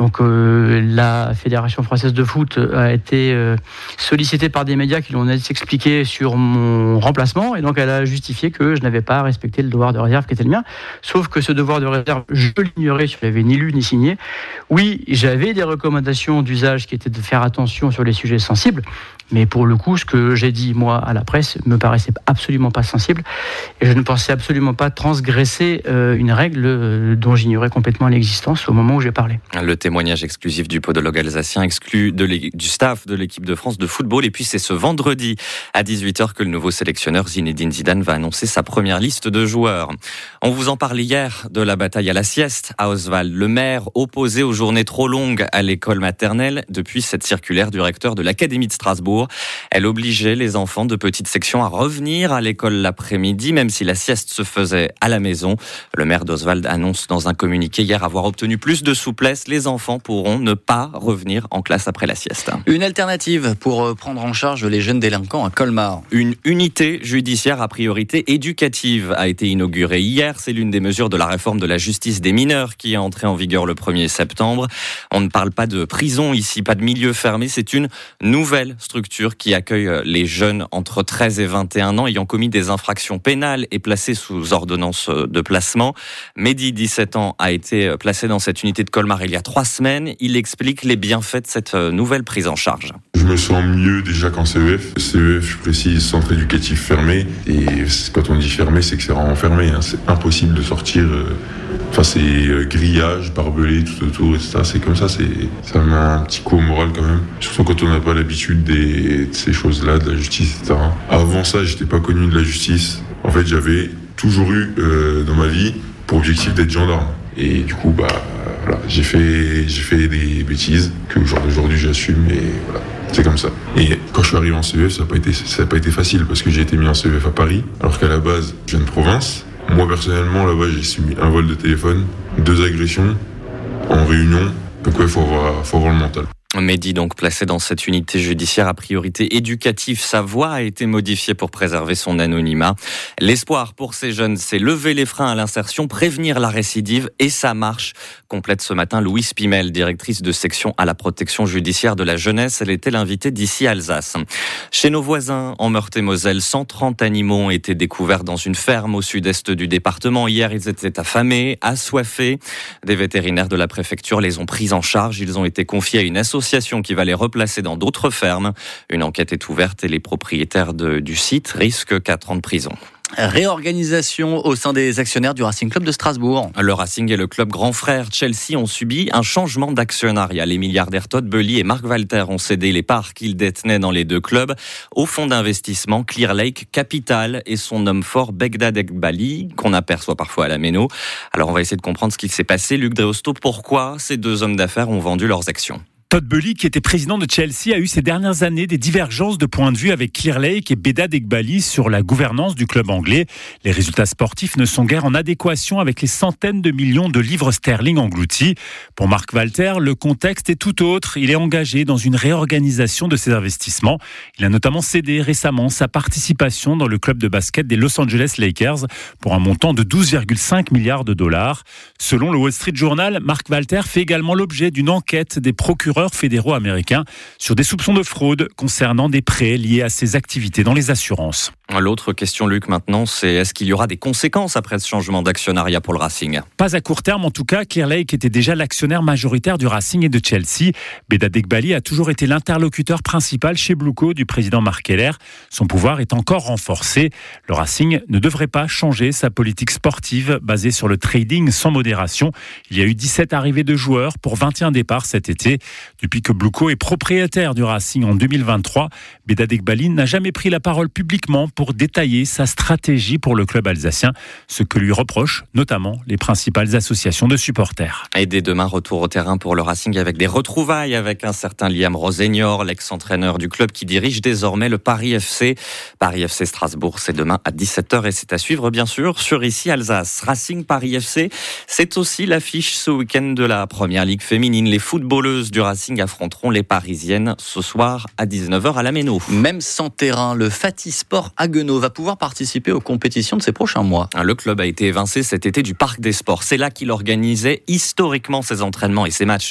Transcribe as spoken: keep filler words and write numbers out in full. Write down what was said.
Donc euh, la Fédération française de foot a été euh, sollicitée par des médias qui l'ont expliqué sur mon remplacement, et donc elle a justifié que je n'avais pas respecté le devoir de réserve qui était le mien. Sauf que ce devoir de réserve, je l'ignorais, je ne l'avais ni lu ni signé. Oui, j'avais des recommandations d'usage qui étaient de faire attention sur les sujets sensibles, mais pour le coup, ce que j'ai dit moi à la presse me paraissait absolument pas sensible, et je ne pensais absolument pas transgresser euh, une règle euh, dont j'ignorais complètement l'existence au moment où j'ai parlé. Le témoignage exclusif du podologue alsacien exclu de du staff de l'équipe de France de football. Et puis c'est ce vendredi à dix-huit heures que le nouveau sélectionneur Zinedine Zidane va annoncer sa première liste de joueurs. On vous en parlait hier de la bataille à la sieste à Oswald. Le maire opposé aux journées trop longues à l'école maternelle depuis cette circulaire du recteur de l'Académie de Strasbourg. Elle obligeait les enfants de petite section à revenir à l'école l'après-midi, même si la sieste se faisait à la maison. Le maire d'Oswald annonce dans un communiqué hier avoir obtenu plus de souplesse. Les enfants pourront ne pas revenir en classe après la sieste. Une alternative pour prendre en charge les jeunes délinquants à Colmar. Une unité judiciaire à priorité éducative a été inaugurée hier. C'est l'une des mesures de la réforme de la justice des mineurs qui est entrée en vigueur le premier septembre. On ne parle pas de prison ici, pas de milieu fermé. C'est une nouvelle structure qui accueille les jeunes entre treize et vingt et un ans ayant commis des infractions pénales et placés sous ordonnance de placement. Mehdi, dix-sept ans, a été placé dans cette unité de Colmar il y a trois semaines. Il explique les bienfaits de cette nouvelle prise en charge. Je me sens mieux déjà qu'en C E F. C E F, je précise, centre éducatif fermé. Et quand on dit fermé, c'est que c'est vraiment fermé. Hein. C'est impossible de sortir. Enfin, c'est grillage, barbelé tout autour, et cetera. C'est comme ça, c'est, ça met un petit coup au moral quand même. Surtout quand on n'a pas l'habitude des, de ces choses-là, de la justice, et cetera. Avant ça, j'étais pas connu de la justice. En fait, j'avais toujours eu euh, dans ma vie pour objectif d'être gendarme. Et du coup, bah, voilà, j'ai fait, j'ai fait des bêtises que au jour d'aujourd'hui j'assume, et voilà, c'est comme ça. Et quand je suis arrivé en C E F, ça n'a pas été, ça n'a pas été facile parce que j'ai été mis en C E F à Paris, alors qu'à la base, je viens de province. Moi personnellement, là-bas, j'ai subi un vol de téléphone, deux agressions en réunion. Donc ouais, faut avoir, faut avoir le mental. Mehdi, donc placé dans cette unité judiciaire à priorité éducative, sa voix a été modifiée pour préserver son anonymat. L'espoir pour ces jeunes, c'est lever les freins à l'insertion, prévenir la récidive, et ça marche. Complète ce matin Louise Pimel, directrice de section à la protection judiciaire de la jeunesse. Elle était l'invitée d'ici Alsace. Chez nos voisins, en Meurthe-et-Moselle, cent trente animaux ont été découverts dans une ferme au sud-est du département. Hier, ils étaient affamés, assoiffés. Des vétérinaires de la préfecture les ont pris en charge. Ils ont été confiés à une association qui va les replacer dans d'autres fermes. Une enquête est ouverte et les propriétaires de, du site risquent quatre ans de prison. Réorganisation au sein des actionnaires du Racing Club de Strasbourg. Le Racing et le club grand frère Chelsea ont subi un changement d'actionnariat. Les milliardaires Todd Boehly et Mark Walter ont cédé les parts qu'ils détenaient dans les deux clubs au fonds d'investissement Clear Lake Capital et son homme fort Begdad Eghbali, qu'on aperçoit parfois à la Méno. Alors on va essayer de comprendre ce qui s'est passé. Luc Dreosto, pourquoi ces deux hommes d'affaires ont vendu leurs actions ? Todd Boehly, qui était président de Chelsea, a eu ces dernières années des divergences de points de vue avec Clear Lake et Begdad Eghbali sur la gouvernance du club anglais. Les résultats sportifs ne sont guère en adéquation avec les centaines de millions de livres sterling engloutis. Pour Mark Walter, le contexte est tout autre. Il est engagé dans une réorganisation de ses investissements. Il a notamment cédé récemment sa participation dans le club de basket des Los Angeles Lakers pour un montant de douze virgule cinq milliards de dollars. Selon le Wall Street Journal, Mark Walter fait également l'objet d'une enquête des procureurs fédéraux américains sur des soupçons de fraude concernant des prêts liés à ses activités dans les assurances. L'autre question, Luc, maintenant, c'est est-ce qu'il y aura des conséquences après ce changement d'actionnariat pour le Racing ? Pas à court terme, en tout cas. Clear Lake était déjà l'actionnaire majoritaire du Racing et de Chelsea. Begdad Eghbali a toujours été l'interlocuteur principal chez Blueco du président Mark Keller. Son pouvoir est encore renforcé. Le Racing ne devrait pas changer sa politique sportive basée sur le trading sans modération. Il y a eu dix-sept arrivées de joueurs pour vingt et un départs cet été. Depuis que Blueco est propriétaire du Racing en deux mille vingt-trois, Begdad Eghbali n'a jamais pris la parole publiquement pour détailler sa stratégie pour le club alsacien, ce que lui reprochent notamment les principales associations de supporters. Et dès demain, retour au terrain pour le Racing avec des retrouvailles avec un certain Liam Rossignol, l'ex-entraîneur du club qui dirige désormais le Paris F C. Paris F C Strasbourg, c'est demain à dix-sept heures et c'est à suivre bien sûr sur Ici Alsace. Racing Paris F C, c'est aussi l'affiche ce week-end de la Première Ligue féminine. Les footballeuses du Racing affronteront les Parisiennes ce soir à dix-neuf heures à la Méno. Même sans terrain, le Fatih Sport Haguenau va pouvoir participer aux compétitions de ces prochains mois. Le club a été évincé cet été du Parc des Sports. C'est là qu'il organisait historiquement ses entraînements et ses matchs